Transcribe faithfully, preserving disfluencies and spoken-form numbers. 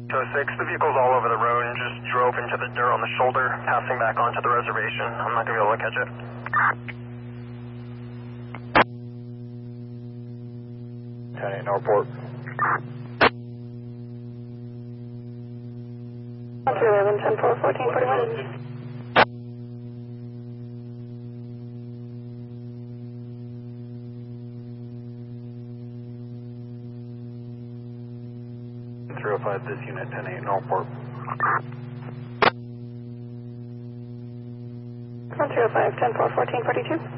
two oh six, the vehicle's all over the road and just drove into the dirt on the shoulder, passing back onto the reservation. I'm not going to be able to catch it. ten eight Northport. one two eleven, ten four, fourteen forty-one. three oh five, this unit, ten eight Northport. one two oh five, ten four, fourteen forty-two.